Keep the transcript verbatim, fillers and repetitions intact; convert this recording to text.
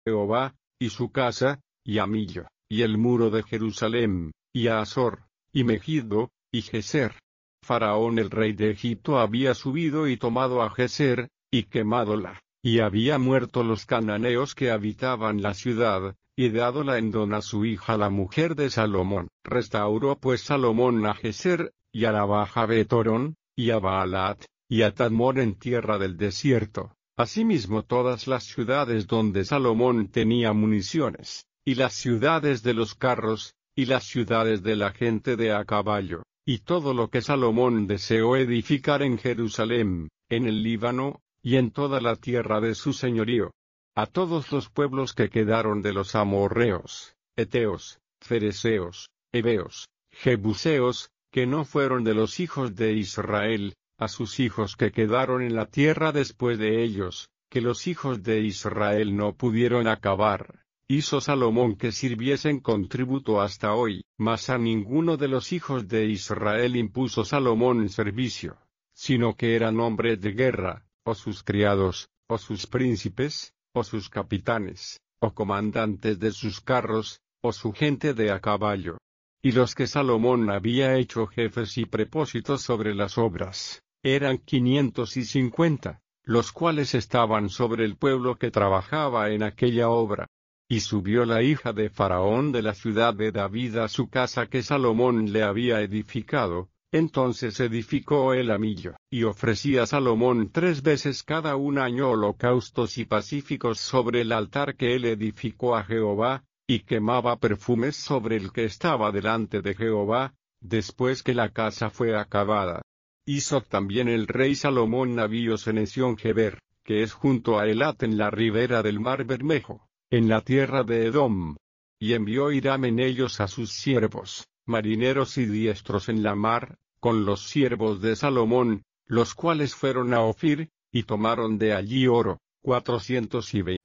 Jehová, y su casa, y a Millo, y el muro de Jerusalén, y a Azor, y Megiddo, y Geser. Faraón el rey de Egipto había subido y tomado a Geser, y quemádóla, y había muerto los cananeos que habitaban la ciudad, y dádola en don a su hija la mujer de Salomón. Restauró pues Salomón a Geser, y a la baja Betorón, y a Baalat, y a Tadmor en tierra del desierto, asimismo todas las ciudades donde Salomón tenía municiones, y las ciudades de los carros, y las ciudades de la gente de a caballo, y todo lo que Salomón deseó edificar en Jerusalén, en el Líbano, y en toda la tierra de su señorío. A todos los pueblos que quedaron de los amorreos, heteos, fereceos, heveos, jebuseos, que no fueron de los hijos de Israel, a sus hijos que quedaron en la tierra después de ellos, que los hijos de Israel no pudieron acabar, hizo Salomón que sirviesen con tributo hasta hoy, mas a ninguno de los hijos de Israel impuso Salomón en servicio, sino que eran hombres de guerra, o sus criados, o sus príncipes, o sus capitanes, o comandantes de sus carros, o su gente de a caballo. Y los que Salomón había hecho jefes y prepósitos sobre las obras, eran quinientos y cincuenta, los cuales estaban sobre el pueblo que trabajaba en aquella obra. Y subió la hija de Faraón de la ciudad de David a su casa que Salomón le había edificado. Entonces edificó él a Millo, y ofrecía a Salomón tres veces cada un año holocaustos y pacíficos sobre el altar que él edificó a Jehová, y quemaba perfumes sobre el que estaba delante de Jehová, después que la casa fue acabada. Hizo también el rey Salomón navíos en Esión-Geber, que es junto a Elat en la ribera del mar Bermejo, en la tierra de Edom. Y envió Hiram en ellos a sus siervos, marineros y diestros en la mar, con los siervos de Salomón, los cuales fueron a Ofir, y tomaron de allí oro, cuatrocientos y